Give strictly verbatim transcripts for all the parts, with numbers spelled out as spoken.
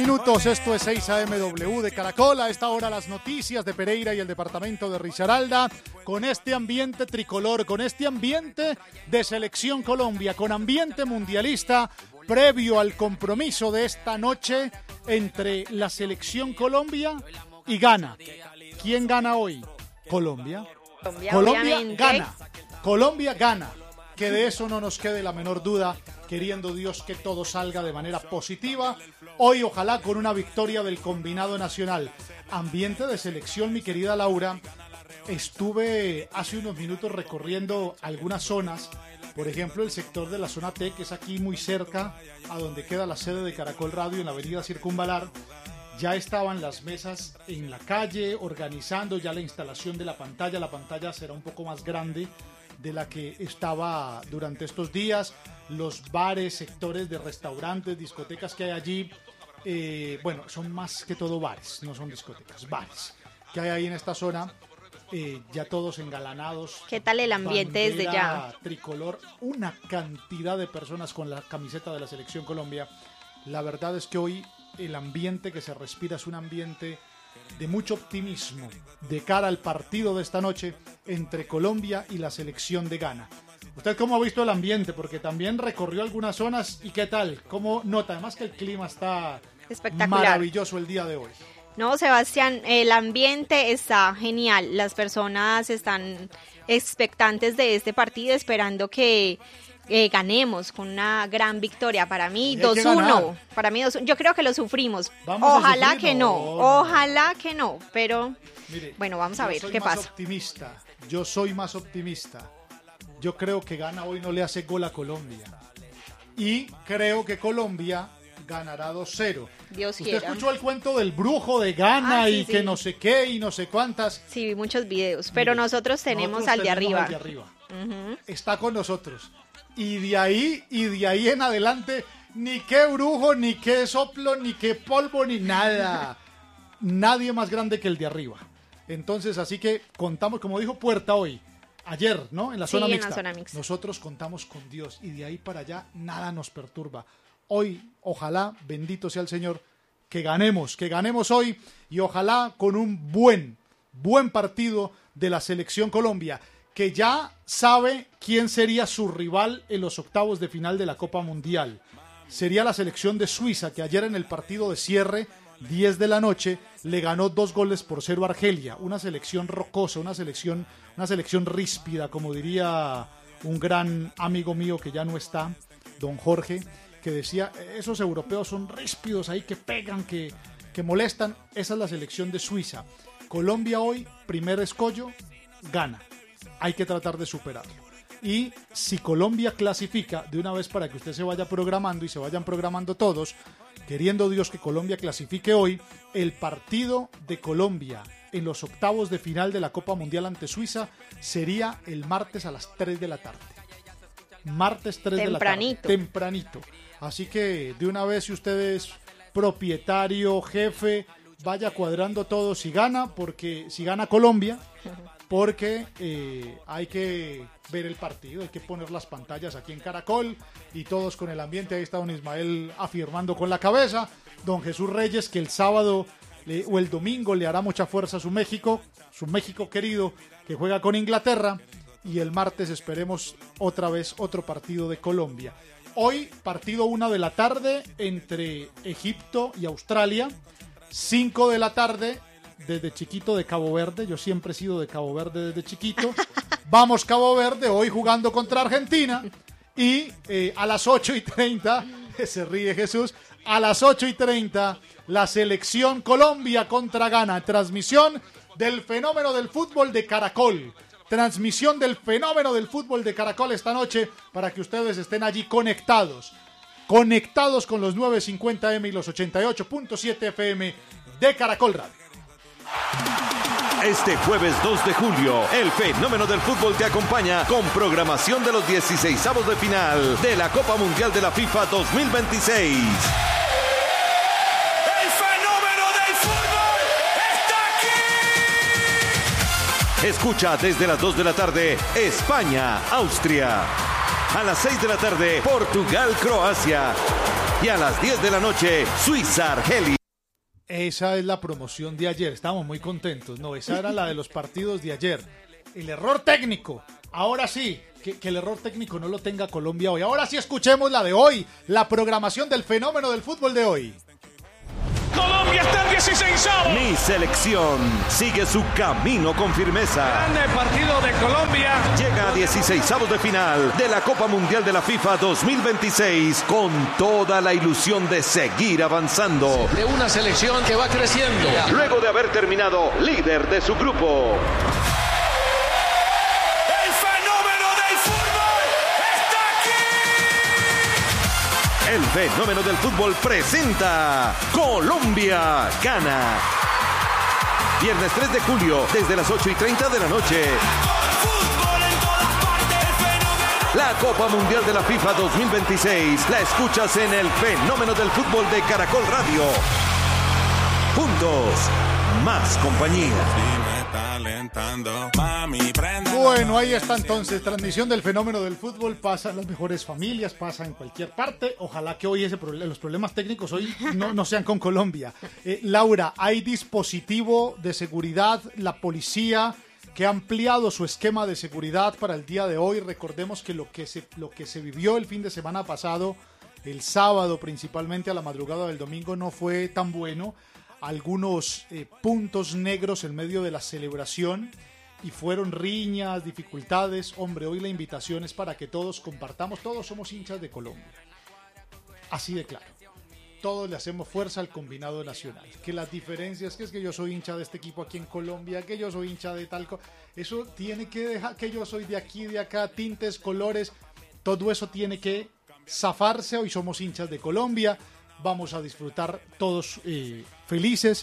minutos, esto es seis A M W de Caracol. A esta hora las noticias de Pereira y el departamento de Risaralda, con este ambiente tricolor, con este ambiente de Selección Colombia, con ambiente mundialista, previo al compromiso de esta noche entre la Selección Colombia y Ghana. ¿Quién gana hoy? Colombia. Colombia, Colombia obviamente. gana. Colombia gana. Que de eso no nos quede la menor duda, queriendo Dios que todo salga de manera positiva. Hoy ojalá con una victoria del combinado nacional. Ambiente de selección, mi querida Laura. Estuve hace unos minutos recorriendo algunas zonas, por ejemplo el sector de la zona T, que es aquí muy cerca a donde queda la sede de Caracol Radio en la avenida Circunvalar. Ya estaban las mesas en la calle organizando ya la instalación de la pantalla. La pantalla será un poco más grande de la que estaba durante estos días. Los bares, sectores de restaurantes, discotecas que hay allí, eh, bueno, son más que todo bares, no son discotecas, bares que hay ahí en esta zona, eh, ya todos engalanados. ¿Qué tal el ambiente desde bandera ya? Tricolor, una cantidad de personas con la camiseta de la Selección Colombia. La verdad es que hoy el ambiente que se respira es un ambiente de mucho optimismo de cara al partido de esta noche entre Colombia y la selección de Ghana. ¿Usted cómo ha visto el ambiente? Porque también recorrió algunas zonas. ¿Y qué tal? ¿Cómo nota? Además que el clima está Espectacular. Maravilloso el día de hoy. No, Sebastián, el ambiente está genial. Las personas están expectantes de este partido, esperando que Eh, ganemos con una gran victoria. Para mí dos uno, para mí dos uno, yo creo que lo sufrimos. Vamos ojalá sufrir, que no, no, ojalá que no, pero mire, bueno, vamos a ver soy qué más pasa. Optimista. Yo soy más optimista. Yo creo que Ghana hoy no le hace gol a Colombia. Y creo que Colombia ganará dos cero. Dios ¿Usted quiera. escuchó el cuento del brujo de Ghana Ah, sí, y sí. que no sé qué y no sé cuántas? Sí, vi muchos videos, pero Mire, nosotros tenemos nosotros al de tenemos arriba. al de arriba. Ujú. Está con nosotros. Y de ahí, y de ahí en adelante, ni qué brujo, ni qué soplo, ni qué polvo, ni nada. Nadie más grande que el de arriba. Entonces, así que contamos, como dijo Puerta hoy, ayer, ¿no? En la Sí, zona en mixta. la zona mixta. Nosotros contamos con Dios y de ahí para allá nada nos perturba. Hoy, ojalá, bendito sea el Señor, que ganemos, que ganemos hoy y ojalá con un buen, buen partido de la Selección Colombia, que ya sabe quién sería su rival en los octavos de final de la Copa Mundial. Sería la selección de Suiza, que ayer en el partido de cierre, diez de la noche, le ganó dos goles por cero a Argelia. Una selección rocosa, una selección, una selección ríspida, como diría un gran amigo mío que ya no está, don Jorge, que decía, esos europeos son ríspidos ahí, que pegan, que, que molestan. Esa es la selección de Suiza. Colombia hoy, primer escollo, gana. Hay que tratar de superarlo. Y si Colombia clasifica, de una vez para que usted se vaya programando y se vayan programando todos, queriendo Dios que Colombia clasifique hoy, el partido de Colombia en los octavos de final de la Copa Mundial ante Suiza sería el martes a las tres de la tarde. Martes tres de la tarde. Tempranito. Así que de una vez, si usted es propietario, jefe, vaya cuadrando todo si gana, porque si gana Colombia, porque eh, hay que ver el partido, hay que poner las pantallas aquí en Caracol y todos con el ambiente. Ahí está don Ismael afirmando con la cabeza, don Jesús Reyes, que el sábado eh, o el domingo le hará mucha fuerza a su México, su México querido, que juega con Inglaterra, y el martes esperemos otra vez otro partido de Colombia. Hoy partido una de la tarde entre Egipto y Australia, cinco de la tarde desde chiquito de Cabo Verde. Yo siempre he sido de Cabo Verde desde chiquito. Vamos Cabo Verde, hoy jugando contra Argentina. Y eh, a las ocho y treinta, se ríe Jesús, a las ocho y treinta, la selección Colombia contra Ghana. Transmisión del fenómeno del fútbol de Caracol. Transmisión del fenómeno del fútbol de Caracol esta noche para que ustedes estén allí conectados. Conectados con los nueve cincuenta eme y los ochenta y ocho punto siete efe eme de Caracol Radio. Este jueves dos de julio, el fenómeno del fútbol te acompaña con programación de los dieciseisavos de final de la Copa Mundial de la FIFA dos mil veintiséis. ¡El fenómeno del fútbol está aquí! Escucha desde las dos de la tarde, España, Austria. A las seis de la tarde, Portugal, Croacia. Y a las diez de la noche, Suiza-Argelia. Esa es la promoción de ayer, estamos muy contentos. No, esa era la de los partidos de ayer. El error técnico, ahora sí, que, que el error técnico no lo tenga Colombia hoy. Ahora sí escuchemos la de hoy, la programación del fenómeno del fútbol de hoy. Colombia está en dieciseisavo. Mi selección sigue su camino con firmeza. Grande partido de Colombia. Llega a dieciseisavos de final de la Copa Mundial de la FIFA dos mil veintiséis con toda la ilusión de seguir avanzando. De una selección que va creciendo. Luego de haber terminado líder de su grupo. El fenómeno del fútbol está aquí. El fenómeno del fútbol presenta Colombia gana. Viernes tres de julio, desde las ocho y treinta de la noche. Fútbol en todas partes. El fenómeno. La Copa Mundial de la FIFA dos mil veintiséis la escuchas en el fenómeno del fútbol de Caracol Radio. Juntos, más compañía. Bueno, ahí está entonces, transmisión del fenómeno del fútbol, pasa en las mejores familias, pasa en cualquier parte. Ojalá que hoy ese pro- los problemas técnicos hoy no, no sean con Colombia. Eh, Laura, hay dispositivo de seguridad, la policía que ha ampliado su esquema de seguridad para el día de hoy. Recordemos que lo que se, lo que se vivió el fin de semana pasado, el sábado principalmente a la madrugada del domingo, no fue tan bueno. Algunos eh, puntos negros en medio de la celebración y fueron riñas, dificultades. Hombre, hoy la invitación es para que todos compartamos, todos somos hinchas de Colombia, así de claro, todos le hacemos fuerza al combinado nacional, que las diferencias, que es que yo soy hincha de este equipo aquí en Colombia, que yo soy hincha de tal co- eso tiene que dejar, que yo soy de aquí, de acá, tintes, colores, todo eso tiene que zafarse. Hoy somos hinchas de Colombia, vamos a disfrutar todos eh, felices,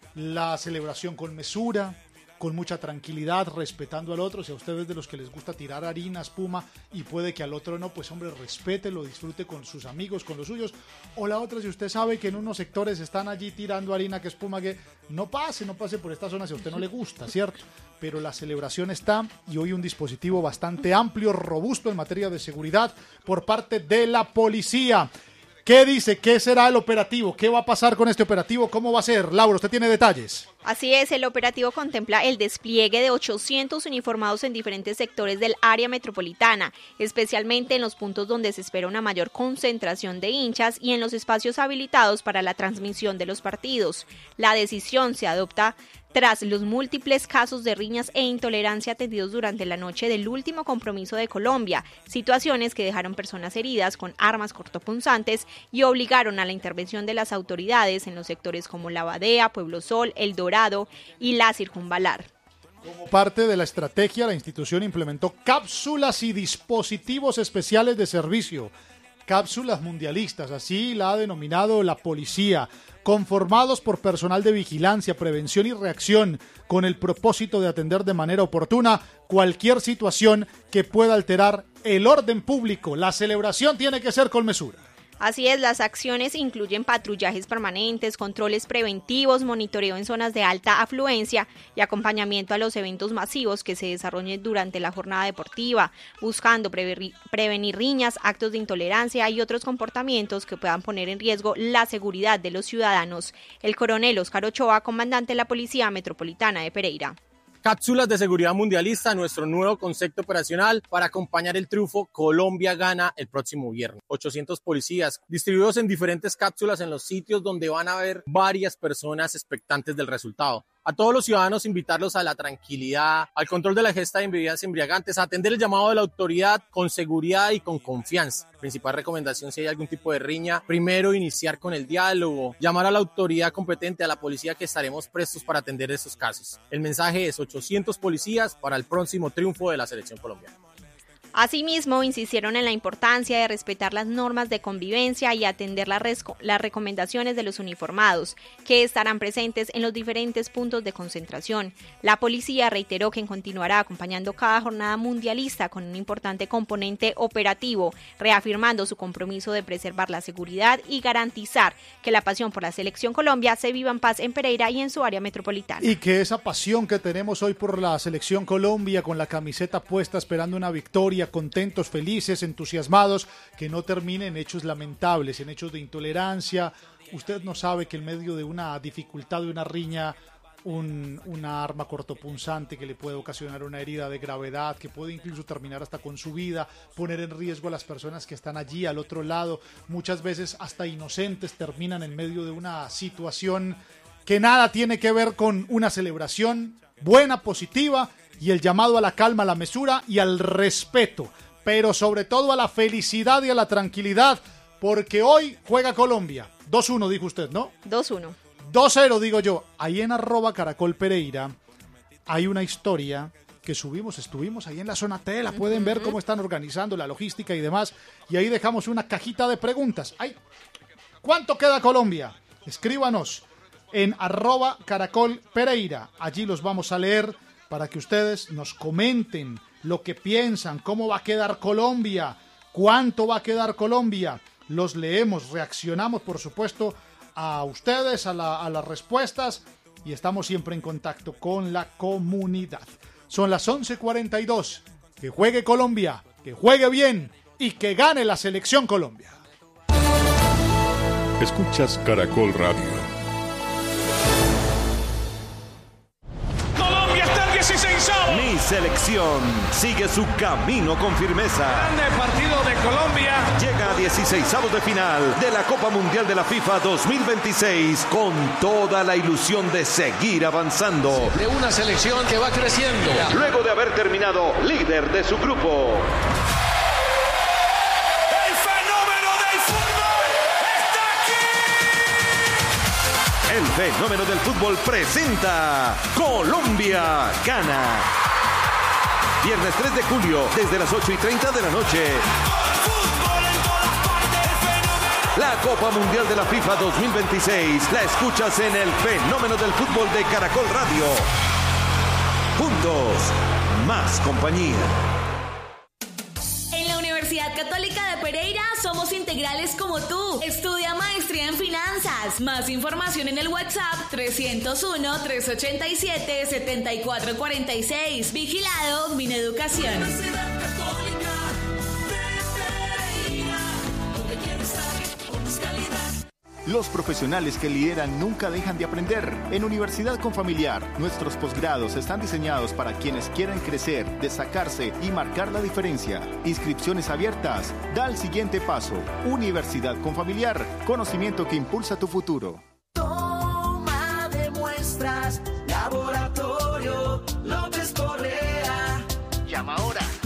la celebración con mesura, con mucha tranquilidad, respetando al otro. Si a ustedes de los que les gusta tirar harina, espuma, y puede que al otro no, pues hombre, respete, lo disfrute con sus amigos, con los suyos. O la otra, si usted sabe que en unos sectores están allí tirando harina, que espuma, que no pase, no pase por esta zona si a usted no le gusta, ¿cierto? Pero la celebración está, y hoy un dispositivo bastante amplio, robusto en materia de seguridad por parte de la policía. ¿Qué dice? ¿Qué será el operativo? ¿Qué va a pasar con este operativo? ¿Cómo va a ser? Laura, usted tiene detalles. Así es, el operativo contempla el despliegue de ochocientos uniformados en diferentes sectores del área metropolitana, especialmente en los puntos donde se espera una mayor concentración de hinchas y en los espacios habilitados para la transmisión de los partidos. La decisión se adopta tras los múltiples casos de riñas e intolerancia atendidos durante la noche del último compromiso de Colombia, situaciones que dejaron personas heridas con armas cortopunzantes y obligaron a la intervención de las autoridades en los sectores como La Badea, Pueblo Sol, El Dorado y La Circunvalar. Como parte de la estrategia, la institución implementó cápsulas y dispositivos especiales de servicio, cápsulas mundialistas, así la ha denominado la policía, conformados por personal de vigilancia, prevención y reacción, con el propósito de atender de manera oportuna cualquier situación que pueda alterar el orden público. La celebración tiene que ser con mesura. Así es, las acciones incluyen patrullajes permanentes, controles preventivos, monitoreo en zonas de alta afluencia y acompañamiento a los eventos masivos que se desarrollen durante la jornada deportiva, buscando prevenir, prevenir riñas, actos de intolerancia y otros comportamientos que puedan poner en riesgo la seguridad de los ciudadanos. El coronel Óscar Ochoa, comandante de la Policía Metropolitana de Pereira. Cápsulas de seguridad mundialista, nuestro nuevo concepto operacional para acompañar el triunfo Colombia gana el próximo viernes. ochocientos policías distribuidos en diferentes cápsulas en los sitios donde van a haber varias personas expectantes del resultado. A todos los ciudadanos invitarlos a la tranquilidad, al control de la ingesta de bebidas embriagantes, a atender el llamado de la autoridad con seguridad y con confianza. Principal recomendación: si hay algún tipo de riña, primero iniciar con el diálogo, llamar a la autoridad competente, a la policía, que estaremos prestos para atender esos casos. El mensaje es ochocientos policías para el próximo triunfo de la selección colombiana. Asimismo, insistieron en la importancia de respetar las normas de convivencia y atender las, resco- las recomendaciones de los uniformados, que estarán presentes en los diferentes puntos de concentración. La policía reiteró que continuará acompañando cada jornada mundialista con un importante componente operativo, reafirmando su compromiso de preservar la seguridad y garantizar que la pasión por la Selección Colombia se viva en paz en Pereira y en su área metropolitana. Y que esa pasión que tenemos hoy por la Selección Colombia, con la camiseta puesta esperando una victoria, Colombia, contentos, felices, entusiasmados, que no termine en hechos lamentables, en hechos de intolerancia. Usted no sabe que en medio de una dificultad, de una riña, un, una arma cortopunzante que le puede ocasionar una herida de gravedad, que puede incluso terminar hasta con su vida, poner en riesgo a las personas que están allí al otro lado, muchas veces hasta inocentes terminan en medio de una situación que nada tiene que ver con una celebración buena, positiva, y el llamado a la calma, a la mesura y al respeto, pero sobre todo a la felicidad y a la tranquilidad, porque hoy juega Colombia. dos uno dijo usted, ¿no? dos uno. dos cero digo yo. Ahí en arroba Caracol Pereira hay una historia que subimos, estuvimos ahí en la zona T, la pueden uh-huh. ver cómo están organizando la logística y demás, y ahí dejamos una cajita de preguntas. Ay, ¿cuánto queda Colombia? Escríbanos en arroba Caracol Pereira, allí los vamos a leer para que ustedes nos comenten lo que piensan, cómo va a quedar Colombia, cuánto va a quedar Colombia. Los leemos, reaccionamos por supuesto a ustedes, a, la, a las respuestas, y estamos siempre en contacto con la comunidad. Son las once cuarenta y dos, que juegue Colombia, que juegue bien y que gane la selección Colombia. Escuchas Caracol Radio. Mi selección sigue su camino con firmeza. Grande partido de Colombia. Llega a dieciseisavos de final de la Copa Mundial de la FIFA dos mil veintiséis con toda la ilusión de seguir avanzando. De una selección que va creciendo. Luego de haber terminado líder de su grupo. El fenómeno del fútbol está aquí. El fenómeno del fútbol presenta Colombia Gana. Viernes tres de julio, desde las ocho y treinta de la noche. Fútbol en todas partes. Fenómeno. La Copa Mundial de la FIFA dos mil veintiséis la escuchas en el fenómeno del fútbol de Caracol Radio. Juntos, más compañía. En la Universidad Católica de Pereira somos integrales como tú. Estudia maestría en finanzas. Más información en el WhatsApp trescientos uno, trescientos ochenta y siete, setenta y cuatro cuarenta y seis. Vigilado Mineducación. Universidad Católica de Pereira, donde quiero estar con más calidad. Los profesionales que lideran nunca dejan de aprender. En Universidad Confamiliar, nuestros posgrados están diseñados para quienes quieren crecer, destacarse y marcar la diferencia. Inscripciones abiertas. Da el siguiente paso. Universidad Confamiliar. Conocimiento que impulsa tu futuro. Toma de muestras, laboratorio, lo que